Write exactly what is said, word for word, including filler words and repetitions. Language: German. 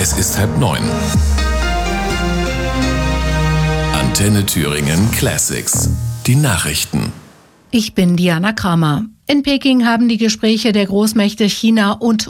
Es ist halb neun. Antenne Thüringen Classics. Die Nachrichten. Ich bin Diana Kramer. In Peking haben die Gespräche der Großmächte China und